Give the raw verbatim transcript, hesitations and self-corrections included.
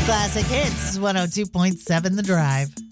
Classic Hits one oh two point seven The Drive.